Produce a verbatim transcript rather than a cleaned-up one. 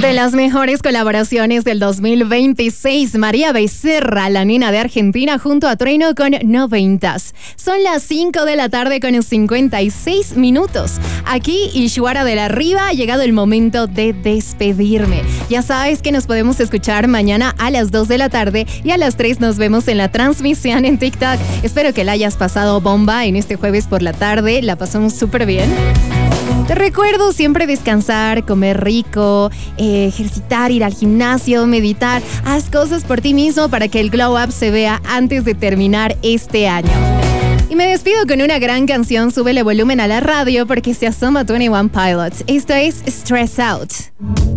De las mejores colaboraciones del dos mil veintiséis, María Becerra, la nena de Argentina, junto a Trueno con Noventas. Son las cinco de la tarde con cincuenta y seis minutos. Aquí, Ishuara de la Riva, ha llegado el momento de despedirme. Ya sabes que nos podemos escuchar mañana a las dos de la tarde y a las tres nos vemos en la transmisión en TikTok. Espero que la hayas pasado bomba en este jueves por la tarde. La pasamos súper bien. Te recuerdo siempre descansar, comer rico, eh, ejercitar, ir al gimnasio, meditar. Haz cosas por ti mismo para que el glow up se vea antes de terminar este año. Y me despido con una gran canción. Súbele volumen a la radio porque se asoma veintiuno Pilots. Esto es Stress Out.